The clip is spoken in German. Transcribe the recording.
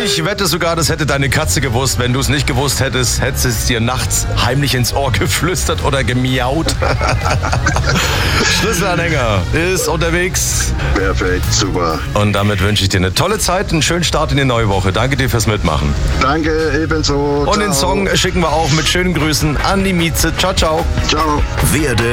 Ich wette sogar, das hätte deine Katze gewusst. Wenn du es nicht gewusst hättest, hättest du es dir nachts heimlich ins Ohr geflüstert oder gemiaut. Schlüsselanhänger ist unterwegs. Perfekt, super. Und damit wünsche ich dir eine tolle Zeit, einen schönen Start in die neue Woche. Danke dir fürs Mitmachen. Danke, ebenso. Und den Song schicken wir auch mit schönen Grüßen an die Mieze. Ciao, ciao. Ciao. Werde